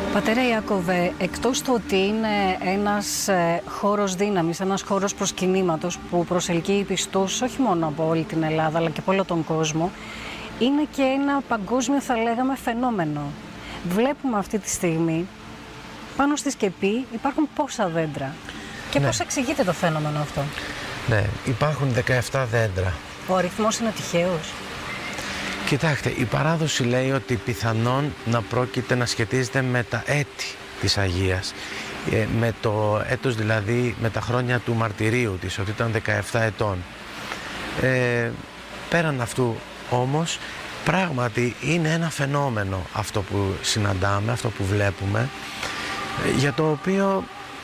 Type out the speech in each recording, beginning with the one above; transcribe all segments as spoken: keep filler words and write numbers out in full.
Πατέρα Ιάκωβε, εκτός του ότι είναι ένας ε, χώρος δύναμης, ένας χώρος προσκυνήματος που προσελκύει πιστούς όχι μόνο από όλη την Ελλάδα αλλά και από όλο τον κόσμο, είναι και ένα παγκόσμιο, θα λέγαμε, φαινόμενο. Βλέπουμε αυτή τη στιγμή πάνω στη σκεπή υπάρχουν πόσα δέντρα. Και ναι. Πώς εξηγείται το φαινόμενο αυτό? Ναι, υπάρχουν δεκαεπτά δέντρα. Ο αριθμός είναι τυχαίος? Κοιτάξτε, η παράδοση λέει ότι πιθανόν να πρόκειται να σχετίζεται με τα έτη της Αγίας, με το έτος δηλαδή, με τα χρόνια του μαρτυρίου της, ότι ήταν δεκαεπτά ετών. Ε, πέραν αυτού όμως, πράγματι είναι ένα φαινόμενο αυτό που συναντάμε, αυτό που βλέπουμε, για το οποίο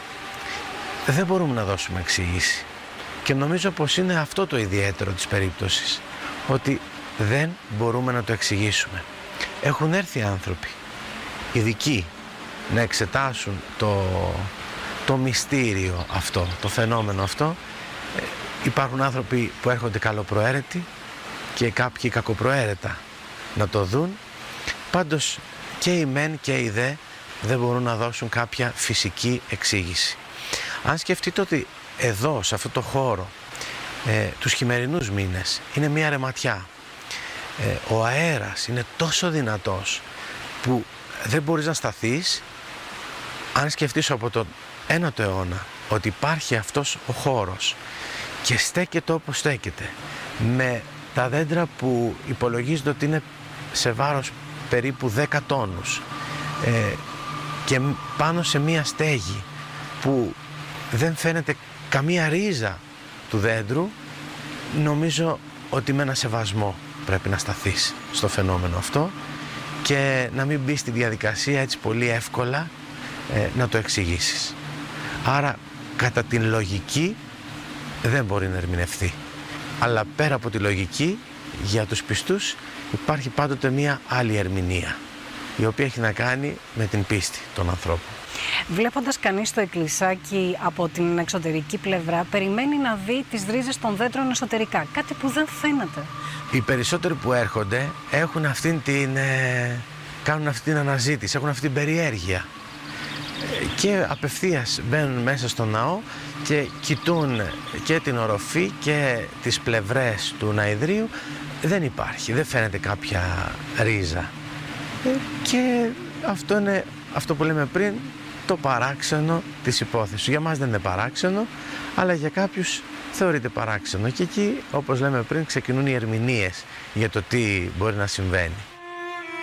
δεν μπορούμε να δώσουμε εξήγηση. Και νομίζω πως είναι αυτό το ιδιαίτερο της περίπτωσης, ότι δεν μπορούμε να το εξηγήσουμε. Έχουν έρθει άνθρωποι, ειδικοί, να εξετάσουν το, το μυστήριο αυτό, το φαινόμενο αυτό. Ε, υπάρχουν άνθρωποι που έρχονται καλοπροαίρετοι και κάποιοι κακοπροαίρετα να το δουν. Πάντως και οι μεν και οι δε δεν μπορούν να δώσουν κάποια φυσική εξήγηση. Αν σκεφτείτε ότι εδώ, σε αυτό το χώρο, ε, τους χειμερινούς μήνες, είναι μια ρεματιά. Ε, ο αέρας είναι τόσο δυνατός που δεν μπορείς να σταθείς. Αν σκεφτείς από τον ένατο αιώνα ότι υπάρχει αυτός ο χώρος και στέκεται όπως στέκεται, με τα δέντρα που υπολογίζονται ότι είναι σε βάρος περίπου δέκα τόνους, ε, και πάνω σε μία στέγη που δεν φαίνεται καμία ρίζα του δέντρου, νομίζω ότι με ένα σεβασμό πρέπει να σταθείς στο φαινόμενο αυτό και να μην μπεις στη διαδικασία έτσι πολύ εύκολα ε, να το εξηγήσεις. Άρα κατά την λογική δεν μπορεί να ερμηνευθεί. Αλλά πέρα από τη λογική, για τους πιστούς υπάρχει πάντοτε μία άλλη ερμηνεία, η οποία έχει να κάνει με την πίστη των ανθρώπων. Βλέποντας κανείς το εκκλησάκι από την εξωτερική πλευρά, περιμένει να δει τις ρίζες των δέντρων εσωτερικά, κάτι που δεν φαίνεται. Οι περισσότεροι που έρχονται έχουν αυτήν την, ε, κάνουν αυτή την αναζήτηση, έχουν αυτή την περιέργεια και απευθείας μπαίνουν μέσα στο ναό και κοιτούν και την οροφή και τις πλευρές του ναηδρίου. Δεν υπάρχει, δεν φαίνεται κάποια ρίζα. Και αυτό είναι αυτό που λέμε πριν, το παράξενο της υπόθεσης. Για μας δεν είναι παράξενο, αλλά για κάποιους θεωρείται παράξενο. Και εκεί, όπως λέμε πριν, ξεκινούν οι ερμηνείες για το τι μπορεί να συμβαίνει.